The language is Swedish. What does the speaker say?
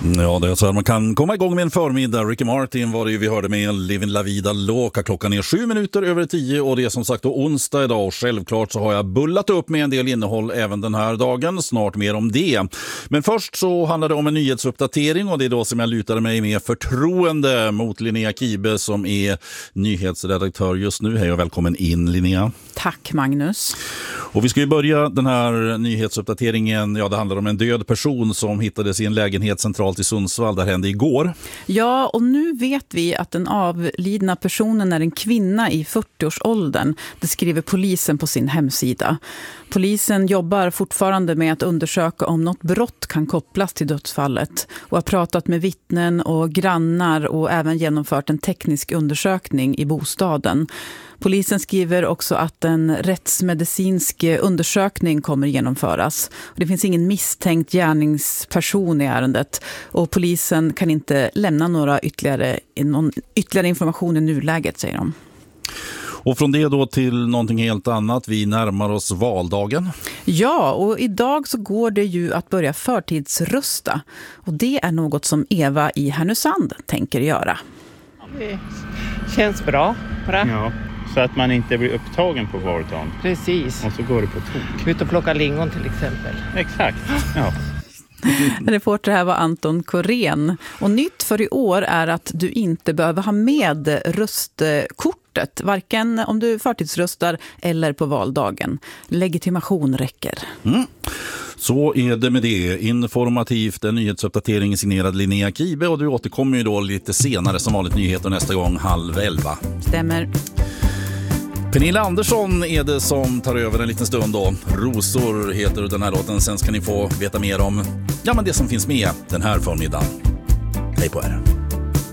Ja, det är så här man kan komma igång med en förmiddag. Ricky Martin var det ju vi hörde med Living La Vida Loca. Klockan är 7:07 och det är som sagt då onsdag idag. Och självklart så har jag bullat upp med en del innehåll även den här dagen. Snart mer om det. Men först så handlar det om en nyhetsuppdatering och det är då som jag lutar mig med förtroende mot Linnea Kibe som är nyhetsredaktör just nu. Hej och välkommen in, Linnea. Tack, Magnus. Och vi ska ju börja den här nyhetsuppdateringen. Ja, det handlar om en död person som hittades i en lägenhet centralt i Sundsvall. Där hände igår. Ja, och nu vet vi att den avlidna personen är en kvinna i 40-årsåldern. Det skriver polisen på sin hemsida. Polisen jobbar fortfarande med att undersöka om något brott kan kopplas till dödsfallet. Och har pratat med vittnen och grannar och även genomfört en teknisk undersökning i bostaden. Polisen skriver också att en rättsmedicinsk undersökning kommer genomföras. Det finns ingen misstänkt gärningsperson i ärendet och polisen kan inte lämna någon ytterligare information i nuläget, säger de. Och från det då till någonting helt annat. Vi närmar oss valdagen. Ja, och idag så går det ju att börja förtidsrösta. Och det är något som Eva i Härnösand tänker göra. Det känns bra. Ja, så att man inte blir upptagen på valdagen. Precis. Och så går det på tok. Ut och plocka lingon till exempel. Exakt, ja. Reporter här var Anton Korén. Och nytt för i år är att du inte behöver ha med röstkortet. Varken om du förtidsröstar eller på valdagen. Legitimation räcker. Så är det med det. Informativt, en nyhetsuppdatering signerad Linnea Kibe. Och du återkommer ju då lite senare som vanligt nyheter nästa gång 10:30. Stämmer. Pernilla Andersson är det som tar över en liten stund då. Rosor heter den här låten. Sen ska ni få veta mer om det som finns med den här förmiddagen. Hej på er.